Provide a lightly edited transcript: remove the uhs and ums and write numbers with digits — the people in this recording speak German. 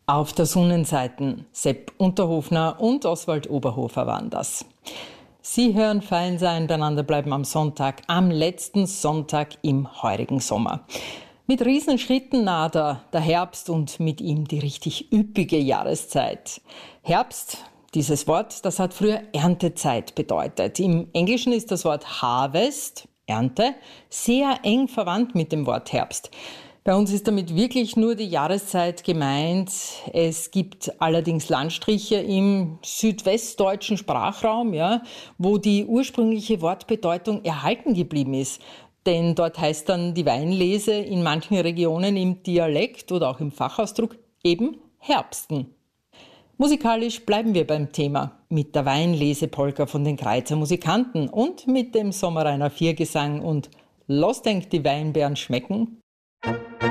Auf der Sonnenseite Sepp Unterhofner und Oswald Oberhofer waren das. Sie hören Fein sein, beieinander bleiben am Sonntag, am letzten Sonntag im heurigen Sommer. Mit Riesenschritten naht der Herbst und mit ihm die richtig üppige Jahreszeit. Herbst, dieses Wort, das hat früher Erntezeit bedeutet. Im Englischen ist das Wort Harvest, Ernte, sehr eng verwandt mit dem Wort Herbst. Bei uns ist damit wirklich nur die Jahreszeit gemeint. Es gibt allerdings Landstriche im südwestdeutschen Sprachraum, wo die ursprüngliche Wortbedeutung erhalten geblieben ist. Denn dort heißt dann die Weinlese in manchen Regionen im Dialekt oder auch im Fachausdruck eben Herbsten. Musikalisch bleiben wir beim Thema mit der Weinlese-Polka von den Greizer Musikanten und mit dem Sommerrainer Viergesang und Los denkt die Weinbeeren schmecken.